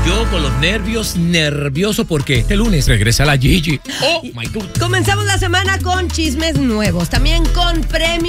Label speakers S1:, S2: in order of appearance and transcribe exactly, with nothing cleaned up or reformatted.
S1: yo con los nervios, nervioso porque el lunes regresa la Gigi. Oh my God.
S2: Comenzamos la semana con chismes nuevos, también con premios.